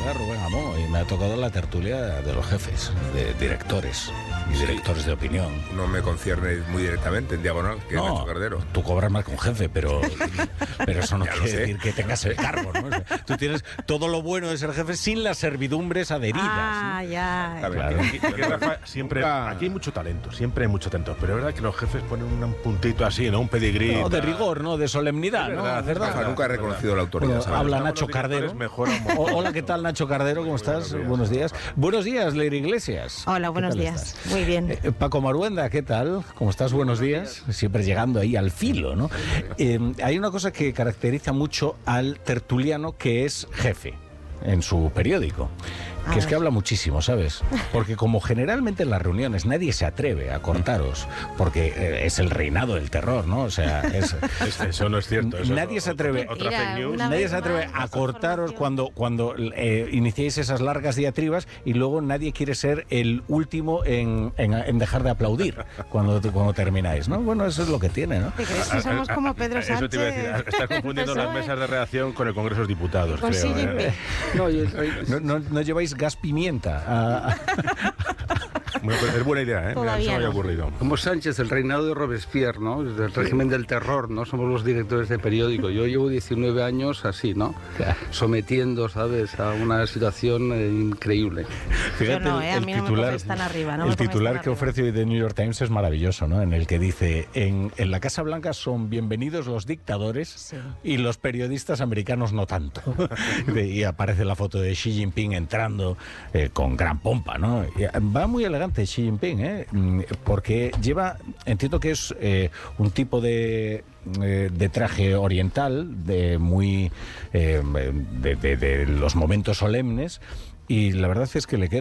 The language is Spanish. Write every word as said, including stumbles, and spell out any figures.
colega Rubén Amón y me ha tocado la tertulia de los jefes, de directores y directores sí. de opinión. No me concierne muy directamente en diagonal, que no, es Nacho Cardero. Tú cobras más que un jefe, pero, pero eso no quiere decir que tengas el cargo, ¿no? O sea, tú tienes todo lo bueno de ser jefe sin las servidumbres adheridas. Ah, ¿no? ya. A ver, claro. aquí, aquí, Rafa, siempre, aquí hay mucho talento, siempre hay mucho talento, pero es verdad que los jefes ponen un puntito así, ¿no? Un pedigrí. No, de rigor, ¿no? De solemnidad, es verdad, ¿no? Es verdad. Rafa nunca ha reconocido la autoridad. Bueno, habla Nacho Cardero. Hola, ¿qué tal, Nacho Cardero? ¿Cómo estás? Buenos días. Buenos días, buenos días Leire Iglesias. Hola, buenos días. Estás? Muy bien. Eh, Paco Maruenda, ¿qué tal? ¿Cómo estás? Buenos días. Siempre llegando ahí al filo, ¿no? Eh, hay una cosa que caracteriza mucho al tertuliano que es jefe en su periódico. Que es que habla muchísimo, ¿sabes? Porque como generalmente en las reuniones nadie se atreve a cortaros, porque eh, es el reinado del terror, ¿no? O sea, es, es, eso no es cierto. Eso nadie se atreve, otra, otra fake news. Nadie se atreve a cortaros cuando, cuando eh, iniciéis esas largas diatribas y luego nadie quiere ser el último en, en, en dejar de aplaudir cuando, cuando termináis, ¿no? Bueno, eso es lo que tiene, ¿no? ¿Te crees que somos como Pedro Sánchez? Eso te iba a decir. Estás confundiendo las mesas de redacción con el Congreso de los Diputados, con creo. ¿eh? No, no, no, no lleváis gas pimienta. A... Bueno, pues es buena idea, ¿eh? Mira, eso me había ocurrido. Como Sánchez, el reinado de Robespierre, ¿no? El régimen del terror, ¿no? Somos los directores de periódico. Yo llevo diecinueve años así, ¿no? Sometiendo, ¿sabes?, a una situación eh, increíble. Fíjate, Yo no, ¿eh? A el, mí el no titular, me tan arriba, ¿no? El titular que ofrece hoy The New York Times es maravilloso, ¿no? En el que dice, en, en la Casa Blanca son bienvenidos los dictadores sí. y los periodistas americanos no tanto. Y aparece la foto de Xi Jinping entrando eh, con gran pompa, ¿no? Y va muy elegante Xi Jinping, ¿eh? Porque lleva, entiendo que es eh, un tipo de, eh, de traje oriental, de muy eh, de, de, de los momentos solemnes, y la verdad es que le queda